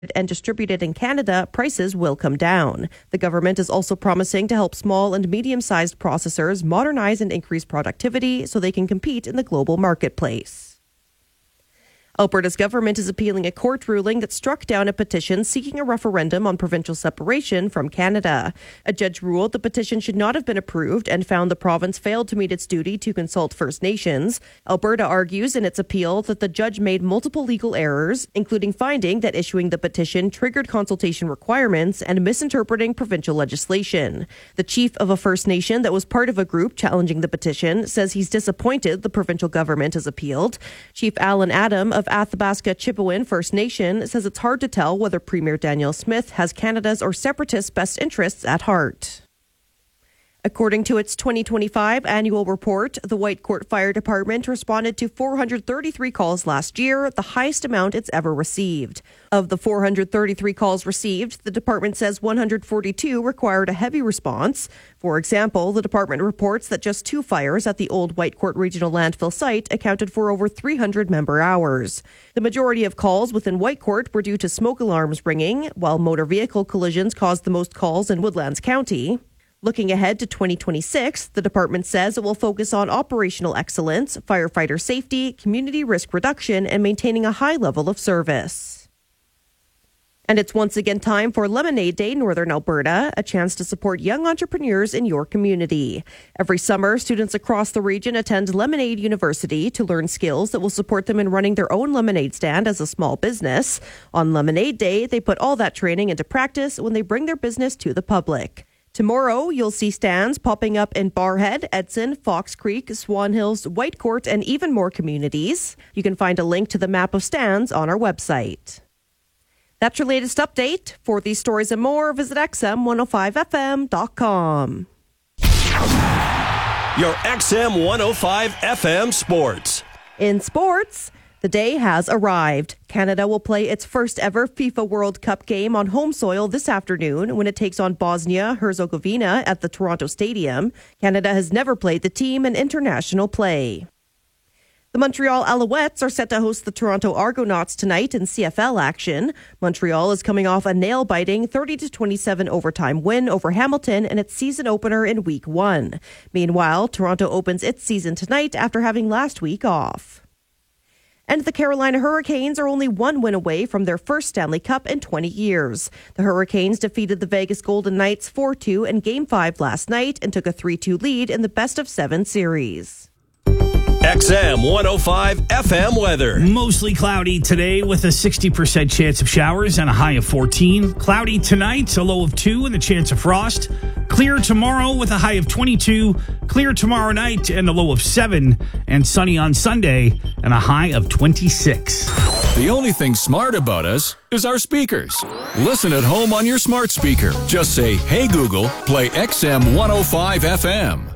and distributed in Canada, prices will come down. The government is also promising to help small and medium-sized processors modernize and increase productivity so they can compete in the global marketplace. Alberta's government is appealing a court ruling that struck down a petition seeking a referendum on provincial separation from Canada. A judge ruled the petition should not have been approved and found the province failed to meet its duty to consult First Nations. Alberta argues in its appeal that the judge made multiple legal errors, including finding that issuing the petition triggered consultation requirements and misinterpreting provincial legislation. The chief of a First Nation that was part of a group challenging the petition says he's disappointed the provincial government has appealed. Chief Alan Adam of Athabasca Chipewyan First Nation says it's hard to tell whether Premier Danielle Smith has Canada's or separatist best interests at heart. According to its 2025 annual report, the Whitecourt Fire Department responded to 433 calls last year, the highest amount it's ever received. Of the 433 calls received, the department says 142 required a heavy response. For example, the department reports that just 2 fires at the old Whitecourt Regional Landfill site accounted for over 300 member hours. The majority of calls within Whitecourt were due to smoke alarms ringing, while motor vehicle collisions caused the most calls in Woodlands County. Looking ahead to 2026, the department says it will focus on operational excellence, firefighter safety, community risk reduction, and maintaining a high level of service. And it's once again time for Lemonade Day Northern Alberta, a chance to support young entrepreneurs in your community. Every summer, students across the region attend Lemonade University to learn skills that will support them in running their own lemonade stand as a small business. On Lemonade Day, they put all that training into practice when they bring their business to the public. Tomorrow, you'll see stands popping up in Barrhead, Edson, Fox Creek, Swan Hills, Whitecourt, and even more communities. You can find a link to the map of stands on our website. That's your latest update. For these stories and more, visit xm105fm.com. Your XM 105 FM Sports. In sports, the day has arrived. Canada will play its first ever FIFA World Cup game on home soil this afternoon when it takes on Bosnia-Herzegovina at the Toronto Stadium. Canada has never played the team in international play. The Montreal Alouettes are set to host the Toronto Argonauts tonight in CFL action. Montreal is coming off a nail-biting 30-27 overtime win over Hamilton in its season opener in Week 1. Meanwhile, Toronto opens its season tonight after having last week off. And the Carolina Hurricanes are only 1 win away from their first Stanley Cup in 20 years. The Hurricanes defeated the Vegas Golden Knights 4-2 in Game 5 last night and took a 3-2 lead in the best-of-7 series. XM 105 FM weather. Mostly cloudy today with a 60% chance of showers and a high of 14. Cloudy tonight, a low of 2 and the chance of frost. Clear tomorrow with a high of 22. Clear tomorrow night and a low of 7. And sunny on Sunday and a high of 26. The only thing smart about us is our speakers. Listen at home on your smart speaker. Just say, "Hey Google, play XM 105 FM."